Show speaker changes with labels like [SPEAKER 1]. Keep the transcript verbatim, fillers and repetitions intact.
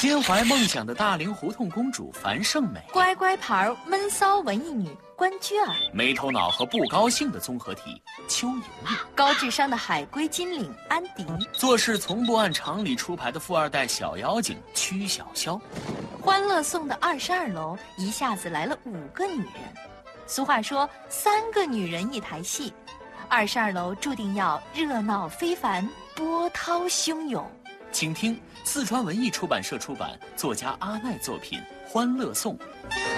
[SPEAKER 1] 心怀梦想的大龄胡同公主樊胜美，
[SPEAKER 2] 乖乖牌闷骚文艺女关雎尔，
[SPEAKER 1] 没头脑和不高兴的综合体邱莹莹，
[SPEAKER 2] 高智商的海归金领安迪，
[SPEAKER 1] 做事从不按常理出牌的富二代小妖精曲筱绡。
[SPEAKER 2] 欢乐颂的二十二楼一下子来了五个女人。俗话说三个女人一台戏，二十二楼注定要热闹非凡，波涛汹涌。
[SPEAKER 1] 请听四川文艺出版社出版，作家阿奈作品《欢乐颂》。